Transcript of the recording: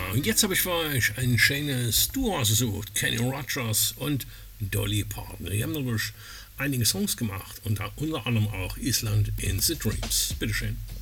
und jetzt habe ich für euch ein schönes Duo ausgesucht. Kenny Rogers und Dolly Parton. Die haben natürlich einige Songs gemacht, unter anderem auch Island in the Dreams. Bitteschön.